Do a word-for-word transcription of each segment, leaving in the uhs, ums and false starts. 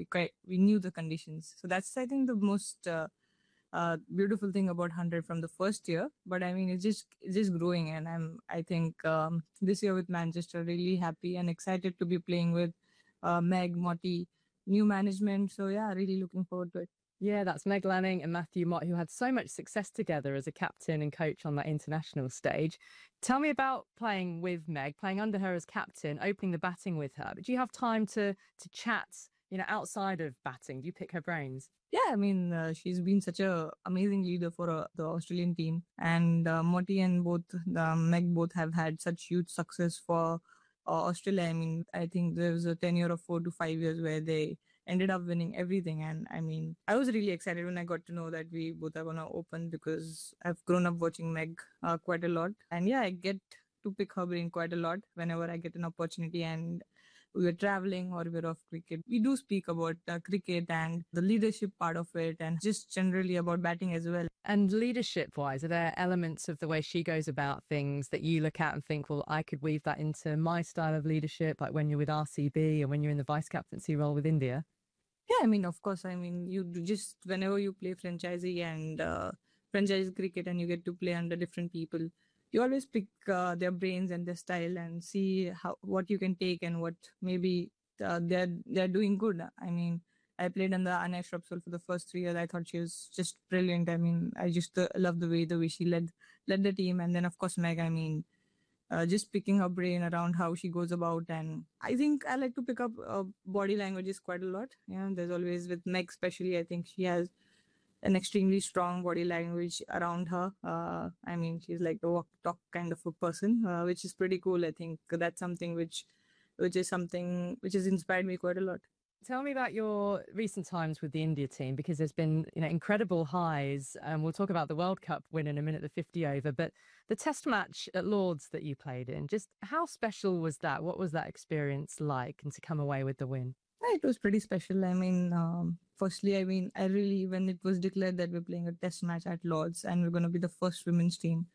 quite, we knew the conditions. So that's, I think, the most uh, uh, beautiful thing about one hundred from the first year. But I mean, it's just it's just growing, and I'm I think um, this year with Manchester, really happy and excited to be playing with uh, Meg, Motti, new management. So yeah, really looking forward to it. Yeah, that's Meg Lanning and Matthew Mott, who had so much success together as a captain and coach on that international stage. Tell me about playing with Meg, playing under her as captain, opening the batting with her. But do you have time to to chat, you know, outside of batting? Do you pick her brains? Yeah, I mean, uh, she's been such a amazing leader for uh, the Australian team, and uh, Motti and both uh, Meg both have had such huge success for uh, Australia. I mean, I think there was a tenure of four to five years where they ended up winning everything, and I mean, I was really excited when I got to know that we both are gonna open because I've grown up watching Meg uh, quite a lot, and yeah, I get to pick her brain quite a lot whenever I get an opportunity. And we were traveling or we were off cricket, we do speak about uh, cricket and the leadership part of it, and just generally about batting as well. And leadership wise, are there elements of the way she goes about things that you look at and think, well, I could weave that into my style of leadership, like when you're with R C B and when you're in the vice captaincy role with India? Yeah, I mean, of course, I mean, you do just whenever you play franchisee and uh, franchise cricket and you get to play under different people, you always pick uh, their brains and their style and see how what you can take and what maybe uh, they're they're doing good. I mean, I played under Anna Shrubsole for the first three years. I thought she was just brilliant. I mean, I just uh, love the way the way she led led the team. And then of course Meg. I mean, uh, just picking her brain around how she goes about. And I think I like to pick up uh, body languages quite a lot. Yeah, there's always with Meg, especially, I think she has an extremely strong body language around her. Uh, I mean, she's like a walk talk kind of a person, uh, which is pretty cool. I think that's something which, which is something which has inspired me quite a lot. Tell me about your recent times with the India team, because there's been, you know, incredible highs. And we'll talk about the World Cup win in a minute, the fifty over. But the test match at Lords that you played in, just how special was that? What was that experience like, and to come away with the win? Yeah, it was pretty special. I mean, um, firstly, I mean, I really, when it was declared that we're playing a test match at Lords and we're going to be the first women's team,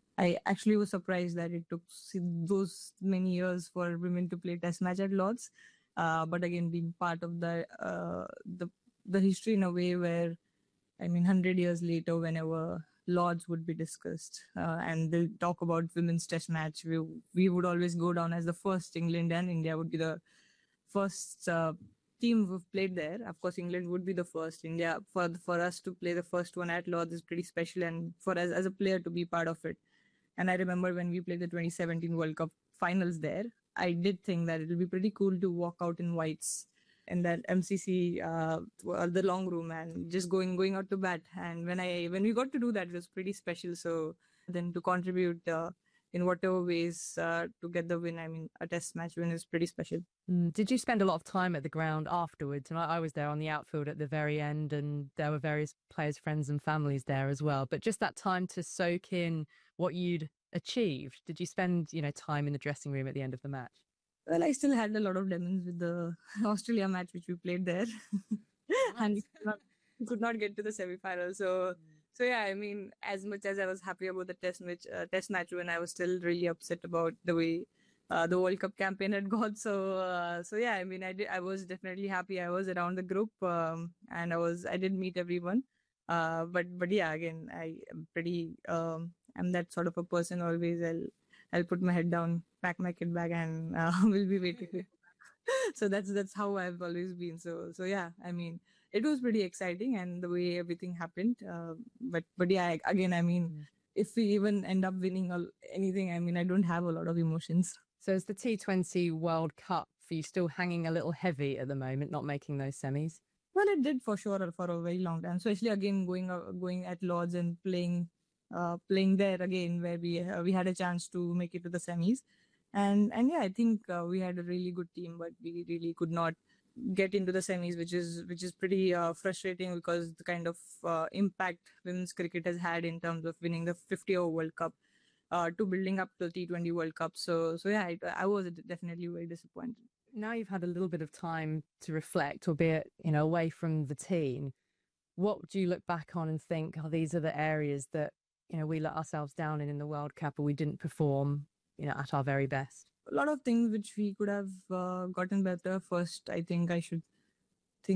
I actually was surprised that it took those many years for women to play test match at Lords. Uh, but again, being part of the uh, the the history in a way where, I mean, hundred years later, whenever Lords would be discussed uh, and they'll talk about women's test match, we we would always go down as the first. England and India would be the first uh, team who've played there. Of course, England would be the first. India, for for us to play the first one at Lords is pretty special, and for us as a player to be part of it. And I remember when we played the twenty seventeen World Cup finals there, I did think that it would be pretty cool to walk out in whites in that M C C, uh, the long room, and just going going out to bat. And when I when we got to do that, it was pretty special. So then to contribute uh, in whatever ways uh, to get the win, I mean, a test match win is pretty special. Mm. Did you spend a lot of time at the ground afterwards? And I, I was there on the outfield at the very end, and there were various players' friends and families there as well. But just that time to soak in what you'd achieved. Did you spend, you know, time in the dressing room at the end of the match? Well, I still had a lot of lemons with the Australia match which we played there, and we could, not, we could not get to the semi-final. So, so yeah, I mean, as much as I was happy about the test match, uh, test match win, I was still really upset about the way uh, the World Cup campaign had gone. So, uh, so yeah, I mean, I did, I was definitely happy. I was around the group, um, and I was, I did meet everyone. Uh, but, but yeah, again, I am pretty, um, I'm that sort of a person always. I'll, I'll put my head down, pack my kit bag, and uh, we'll be waiting. So that's that's how I've always been. So so yeah, I mean, it was pretty exciting, and the way everything happened. Uh, but but yeah, again, I mean, yeah. If we even end up winning or anything, I mean, I don't have a lot of emotions. So is the T twenty World Cup for you still hanging a little heavy at the moment, not making those semis? Well, it did for sure for a very long time. So especially again going uh, going at Lords and playing uh, playing there again, where we uh, we had a chance to make it to the semis, and and yeah, I think uh, we had a really good team, but we really could not get into the semis, which is which is pretty uh, frustrating because the kind of uh, impact women's cricket has had in terms of winning the fifty over World Cup uh, to building up to the T twenty World Cup. So so yeah, I, I was definitely very disappointed. Now you've had a little bit of time to reflect, albeit, you know, away from the team. What do you look back on and think, oh, these are the areas that, you know, we let ourselves down in in the World Cup, or we didn't perform, you know, at our very best? A lot of things which we could have uh, gotten better. First, I think I should